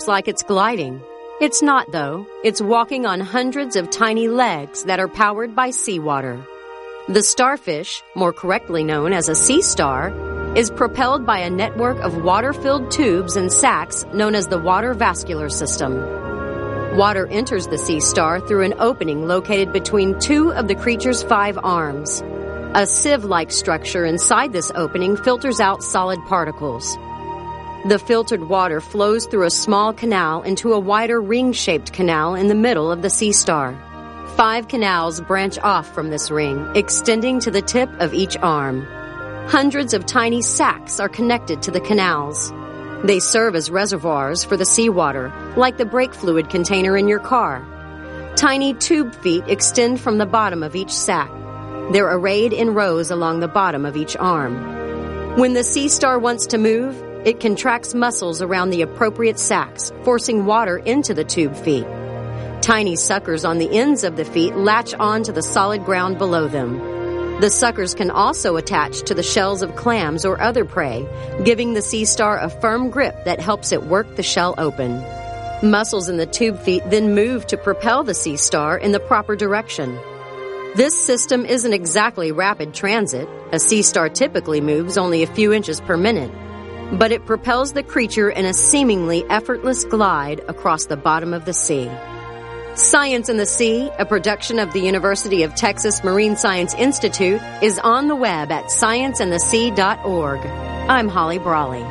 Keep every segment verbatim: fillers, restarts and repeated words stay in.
like it's gliding. It's not, though. It's walking on hundreds of tiny legs that are powered by seawater. The starfish, more correctly known as a sea star, is propelled by a network of water-filled tubes and sacs known as the water vascular system. Water enters the sea star through an opening located between two of the creature's five arms. A sieve-like structure inside this opening filters out solid particles. The filtered water flows through a small canal into a wider ring-shaped canal in the middle of the sea star. Five canals branch off from this ring, extending to the tip of each arm. Hundreds of tiny sacs are connected to the canals. They serve as reservoirs for the seawater, like the brake fluid container in your car. Tiny tube feet extend from the bottom of each sac. They're arrayed in rows along the bottom of each arm. When the sea star wants to move, it contracts muscles around the appropriate sacs, forcing water into the tube feet. Tiny suckers on the ends of the feet latch onto the solid ground below them. The suckers can also attach to the shells of clams or other prey, giving the sea star a firm grip that helps it work the shell open. Muscles in the tube feet then move to propel the sea star in the proper direction. This system isn't exactly rapid transit. A sea star typically moves only a few inches per minute, but it propels the creature in a seemingly effortless glide across the bottom of the sea. Science in the Sea, a production of the University of Texas Marine Science Institute, is on the web at science in the sea dot org. I'm Holly Brawley.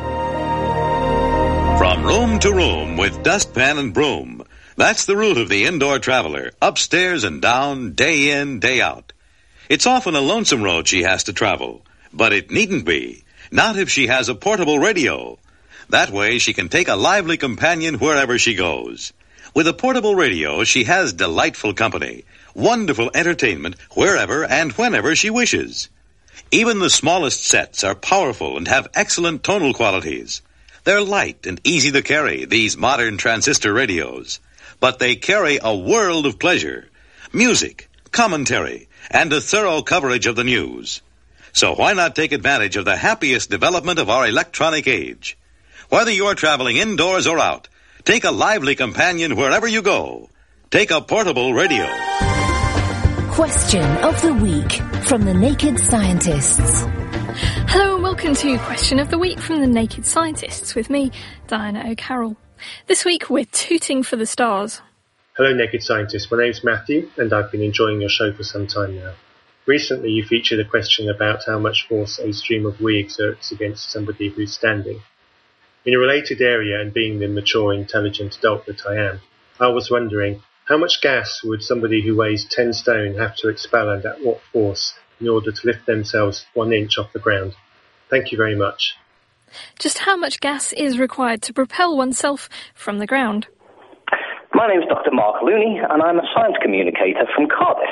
From room to room with dustpan and broom. That's the route of the indoor traveler, upstairs and down, day in, day out. It's often a lonesome road she has to travel, but it needn't be. Not if she has a portable radio. That way she can take a lively companion wherever she goes. With a portable radio, she has delightful company, wonderful entertainment wherever and whenever she wishes. Even the smallest sets are powerful and have excellent tonal qualities. They're light and easy to carry, these modern transistor radios. But they carry a world of pleasure, music, commentary, and a thorough coverage of the news. So why not take advantage of the happiest development of our electronic age? Whether you're traveling indoors or out, take a lively companion wherever you go. Take a portable radio. Question of the Week from the Naked Scientists. Hello and welcome to Question of the Week from the Naked Scientists with me, Diana O'Carroll. This week we're tooting for the stars. Hello Naked Scientists, my name's Matthew and I've been enjoying your show for some time now. Recently you featured a question about how much force a stream of wee exerts against somebody who's standing. In a related area and being the mature, intelligent adult that I am, I was wondering, how much gas would somebody who weighs ten stone have to expel and at what force in order to lift themselves one inch off the ground? Thank you very much. Just how much gas is required to propel oneself from the ground? My name is Doctor Mark Looney and I'm a science communicator from Cardiff.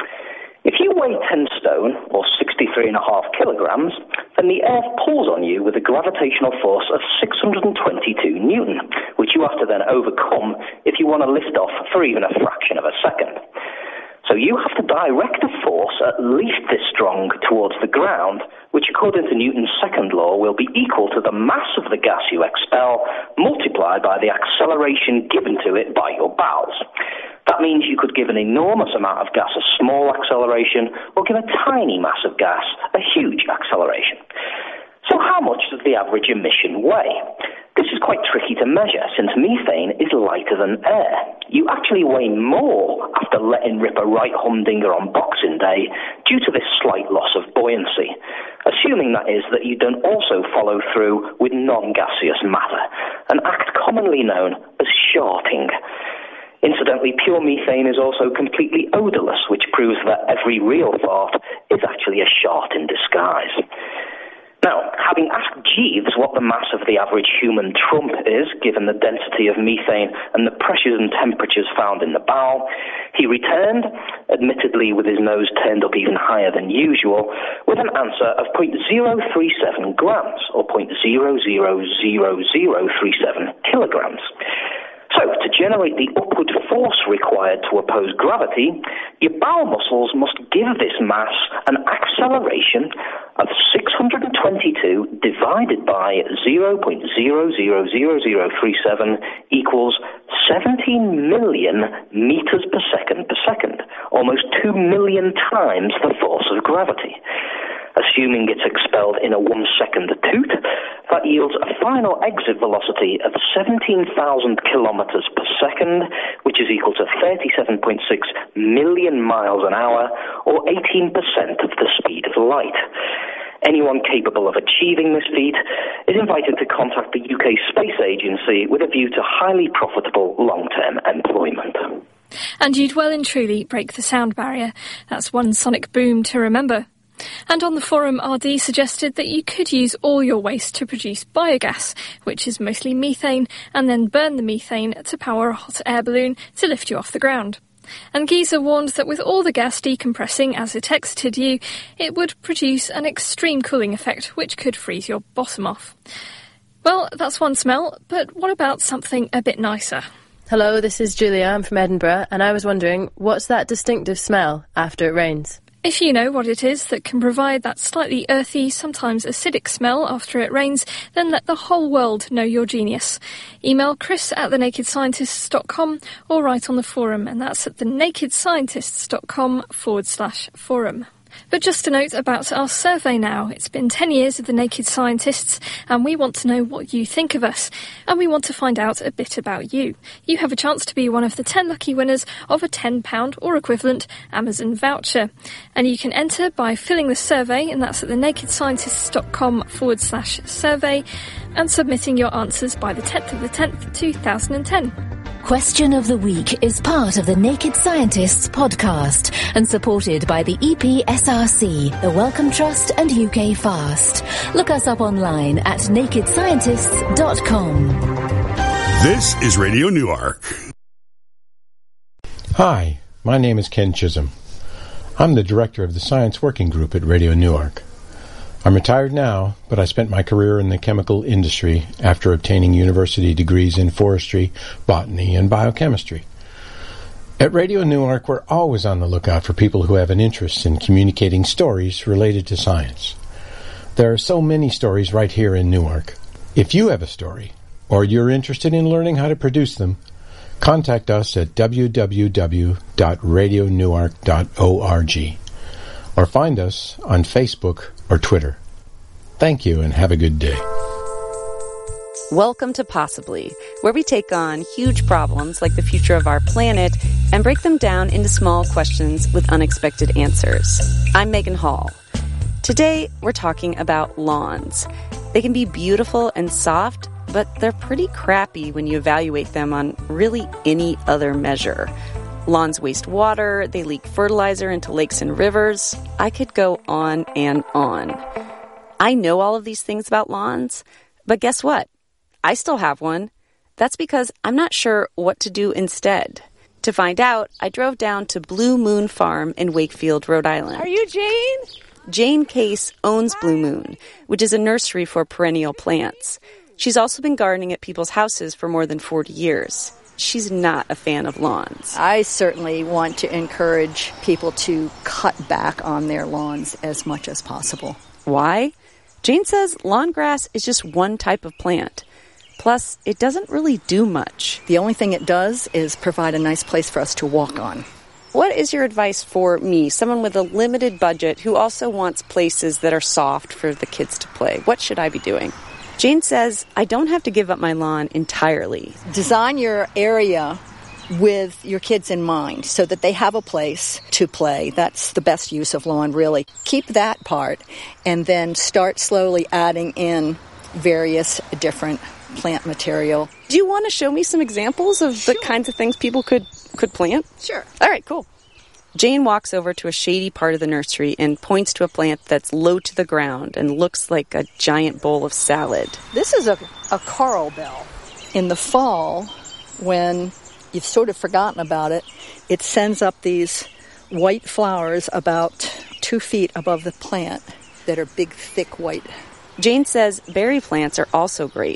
If you weigh ten stone, or sixty-three and a half kilograms, then the earth pulls on you with a gravitational force of six hundred twenty-two newton, which you have to then overcome if you want to lift off for even a fraction of a second. So you have to direct a force at least this strong towards the ground, which according to Newton's second law will be equal to the mass of the gas you expel multiplied by the acceleration given to it by your bowels. That means you could give an enormous amount of gas a small acceleration or give a tiny mass of gas a huge acceleration. So how much does the average emission weigh? This is quite tricky to measure since methane is lighter than air. You actually weigh more after letting rip a right humdinger on Boxing Day due to this slight loss of buoyancy, assuming that is that you don't also follow through with non-gaseous matter, an act commonly known as sharting. Incidentally, pure methane is also completely odourless, which proves that every real fart is actually a shart in disguise. Now, having asked Jeeves what the mass of the average human trump is, given the density of methane and the pressures and temperatures found in the bowel, he returned, admittedly with his nose turned up even higher than usual, with an answer of zero point zero three seven grams, or zero point zero zero zero zero three seven kilograms. So, to generate the upward force required to oppose gravity, your bowel muscles must give this mass an acceleration of six hundred twenty-two divided by zero point zero zero zero zero three seven equals seventeen million meters per second per second, almost two million times the force of gravity. Assuming it's expelled in a one-second toot, that yields a final exit velocity of seventeen thousand kilometers per second, which is equal to thirty-seven point six million miles an hour, or eighteen percent of the speed of light. Anyone capable of achieving this feat is invited to contact the U K Space Agency with a view to highly profitable long-term employment. And you'd well and truly break the sound barrier. That's one sonic boom to remember. And on the forum, R D suggested that you could use all your waste to produce biogas, which is mostly methane, and then burn the methane to power a hot air balloon to lift you off the ground. And Giza warned that with all the gas decompressing as it exited you, it would produce an extreme cooling effect which could freeze your bottom off. Well, that's one smell, but what about something a bit nicer? Hello, this is Julia. I'm from Edinburgh, and I was wondering, what's that distinctive smell after it rains? If you know what it is that can provide that slightly earthy, sometimes acidic smell after it rains, then let the whole world know your genius. Email chris at the naked scientists dot com or write on the forum, and that's at the naked scientists dot com forward slash forum. But just a note about our survey now. It's been ten years of The Naked Scientists, and we want to know what you think of us, and we want to find out a bit about you. You have a chance to be one of the ten lucky winners of a ten pounds or equivalent Amazon voucher. And you can enter by filling the survey, and that's at the naked scientists dot com forward slash survey, and submitting your answers by the tenth of the tenth, two thousand ten. Question of the Week is part of the Naked Scientists podcast and supported by the E P S R C, the Wellcome Trust and U K Fast. Look us up online at naked scientists dot com. This is Radio Newark. Hi, my name is Ken Chisholm. I'm the director of the Science Working Group at Radio Newark. I'm retired now, but I spent my career in the chemical industry after obtaining university degrees in forestry, botany, and biochemistry. At Radio Newark, we're always on the lookout for people who have an interest in communicating stories related to science. There are so many stories right here in Newark. If you have a story, or you're interested in learning how to produce them, contact us at w w w dot radio newark dot org or find us on Facebook or Twitter. Thank you and have a good day. Welcome to Possibly, where we take on huge problems like the future of our planet and break them down into small questions with unexpected answers. I'm Megan Hall. Today, we're talking about lawns. They can be beautiful and soft, but they're pretty crappy when you evaluate them on really any other measure. Lawns waste water, they leak fertilizer into lakes and rivers. I could go on and on. I know all of these things about lawns, but guess what? I still have one. That's because I'm not sure what to do instead. To find out, I drove down to Blue Moon Farm in Wakefield, Rhode Island. Are you Jane? Jane Case owns Blue Moon, which is a nursery for perennial plants. She's also been gardening at people's houses for more than forty years. She's not a fan of lawns. I certainly want to encourage people to cut back on their lawns as much as possible. Why? Jane says lawn grass is just one type of plant. Plus, it doesn't really do much. The only thing it does is provide a nice place for us to walk on. What is your advice for me, someone with a limited budget who also wants places that are soft for the kids to play? What should I be doing? Jane says I don't have to give up my lawn entirely. Design your area with your kids in mind so that they have a place to play. That's the best use of lawn, really. Keep that part and then start slowly adding in various different plant material. Do you want to show me some examples of Sure. the kinds of things people could, could plant? Sure. All right, cool. Jane walks over to a shady part of the nursery and points to a plant that's low to the ground and looks like a giant bowl of salad. This is a, a coral bell. In the fall, when you've sort of forgotten about it, it sends up these white flowers about two feet above the plant that are big, thick white. Jane says berry plants are also great.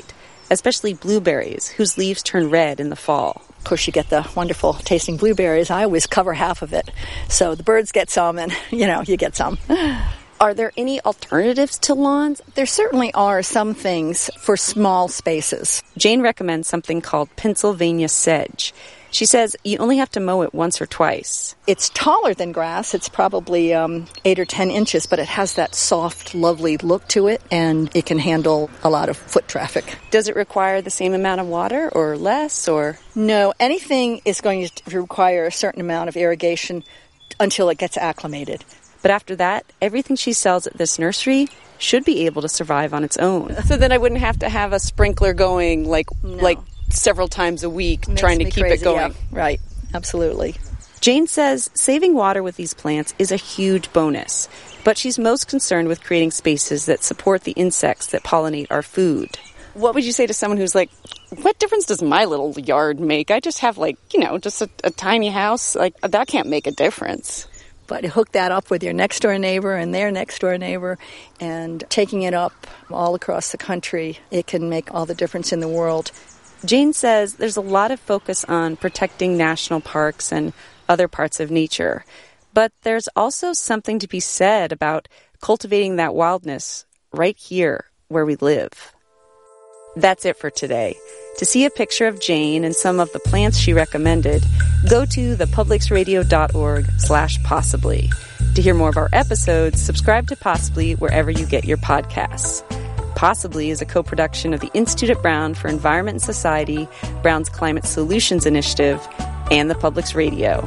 especially blueberries, whose leaves turn red in the fall. Of course, you get the wonderful tasting blueberries. I always cover half of it. So the birds get some and, you know, you get some. Are there any alternatives to lawns? There certainly are some things for small spaces. Jane recommends something called Pennsylvania sedge. She says you only have to mow it once or twice. It's taller than grass. It's probably um, eight or ten inches, but it has that soft, lovely look to it, and it can handle a lot of foot traffic. Does it require the same amount of water or less? Or No, anything is going to require a certain amount of irrigation until it gets acclimated. But after that, everything she sells at this nursery should be able to survive on its own. So then I wouldn't have to have a sprinkler going like no. like several times a week Makes trying to me keep crazy, it going. Yeah, right, absolutely. Jane says saving water with these plants is a huge bonus, but she's most concerned with creating spaces that support the insects that pollinate our food. What would you say to someone who's like, what difference does my little yard make? I just have like, you know, just a, a tiny house. Like, that can't make a difference. But hook that up with your next-door neighbor and their next-door neighbor, and taking it up all across the country, it can make all the difference in the world. Jane says there's a lot of focus on protecting national parks and other parts of nature, but there's also something to be said about cultivating that wildness right here where we live. That's it for today. To see a picture of Jane and some of the plants she recommended, go to thepublicsradio.org slash possibly. To hear more of our episodes, subscribe to Possibly wherever you get your podcasts. Possibly is a co-production of the Institute at Brown for Environment and Society, Brown's Climate Solutions Initiative, and the Public's Radio.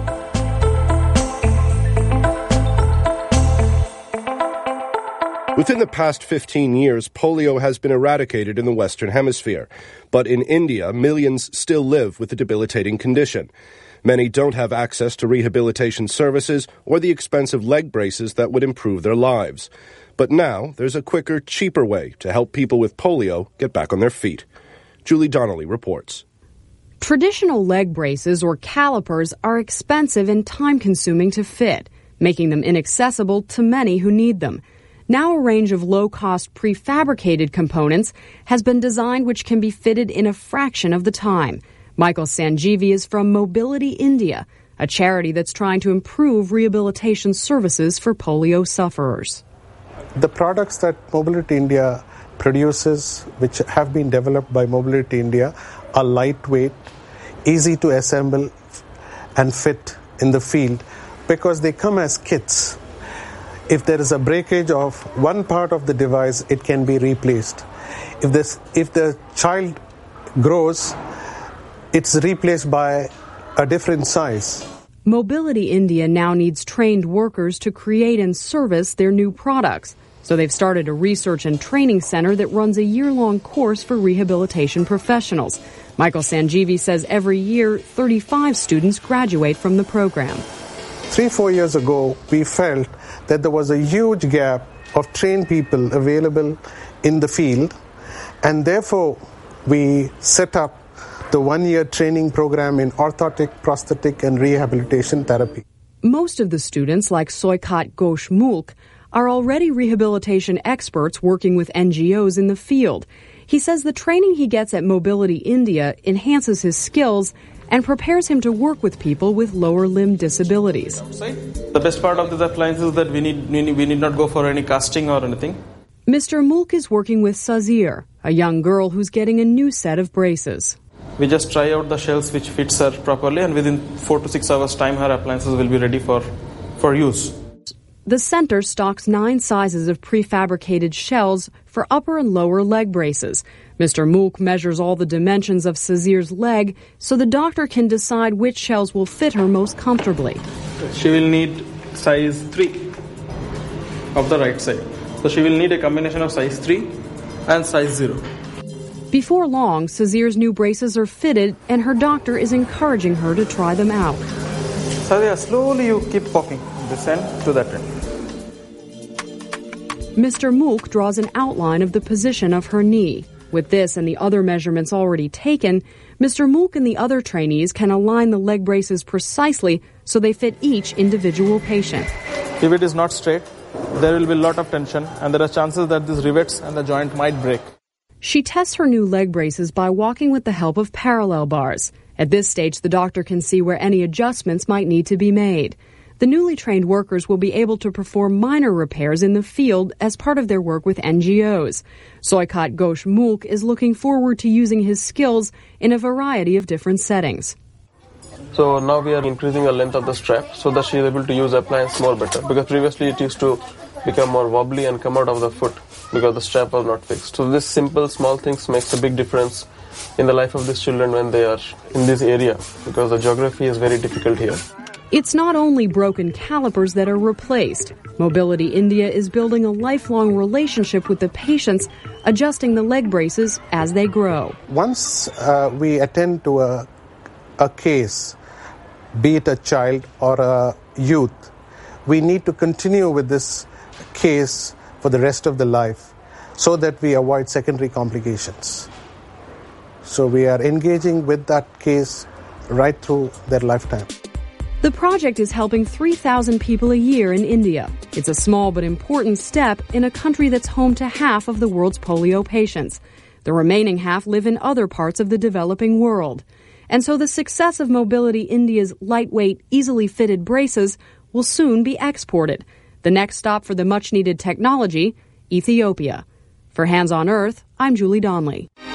Within the past fifteen years, polio has been eradicated in the Western Hemisphere. But in India, millions still live with the debilitating condition. Many don't have access to rehabilitation services or the expensive leg braces that would improve their lives. But now, there's a quicker, cheaper way to help people with polio get back on their feet. Julie Donnelly reports. Traditional leg braces or calipers are expensive and time-consuming to fit, making them inaccessible to many who need them. Now a range of low-cost prefabricated components has been designed which can be fitted in a fraction of the time. Michael Sanjeevi is from Mobility India, a charity that's trying to improve rehabilitation services for polio sufferers. The products that Mobility India produces, which have been developed by Mobility India, are lightweight, easy to assemble and fit in the field because they come as kits. If there is a breakage of one part of the device, it can be replaced. If this, if the child grows, it's replaced by a different size. Mobility India now needs trained workers to create and service their new products. So they've started a research and training center that runs a year-long course for rehabilitation professionals. Michael Sanjeevi says every year, thirty-five students graduate from the program. Three, four years ago, we felt that there was a huge gap of trained people available in the field, and therefore we set up the one-year training program in orthotic, prosthetic, and rehabilitation therapy. Most of the students, like Soikat Ghosh Mulk, are already rehabilitation experts working with N G Os in the field. He says the training he gets at Mobility India enhances his skills and prepares him to work with people with lower limb disabilities. The best part of this appliance is that we need, we need we need not go for any casting or anything. Mister Mulk is working with Sazir, a young girl who's getting a new set of braces. We just try out the shells which fits her properly, and within four to six hours time her appliances will be ready for, for use. The center stocks nine sizes of prefabricated shells for upper and lower leg braces. Mister Mulk measures all the dimensions of Sazir's leg so the doctor can decide which shells will fit her most comfortably. She will need size three of the right side. So she will need a combination of size three and size zero. Before long, Sazir's new braces are fitted and her doctor is encouraging her to try them out. Sazir, slowly you keep poking this end to that end. Mister Mulk draws an outline of the position of her knee. With this and the other measurements already taken, Mister Mulk and the other trainees can align the leg braces precisely so they fit each individual patient. If it is not straight, there will be a lot of tension and there are chances that these rivets and the joint might break. She tests her new leg braces by walking with the help of parallel bars. At this stage, the doctor can see where any adjustments might need to be made. The newly trained workers will be able to perform minor repairs in the field as part of their work with N G Os. Soikat Ghosh Mulk is looking forward to using his skills in a variety of different settings. So now we are increasing the length of the strap so that she is able to use appliance more better, because previously it used to become more wobbly and come out of the foot because the strap was not fixed. So this simple small things makes a big difference in the life of these children when they are in this area, because the geography is very difficult here. It's not only broken calipers that are replaced. Mobility India is building a lifelong relationship with the patients, adjusting the leg braces as they grow. Once uh, we attend to a, a case, be it a child or a youth, we need to continue with this case for the rest of the life so that we avoid secondary complications. So we are engaging with that case right through their lifetime. The project is helping three thousand people a year in India. It's a small but important step in a country that's home to half of the world's polio patients. The remaining half live in other parts of the developing world. And so the success of Mobility India's lightweight, easily fitted braces will soon be exported. The next stop for the much-needed technology, Ethiopia. For Hands on Earth, I'm Julie Donnelly.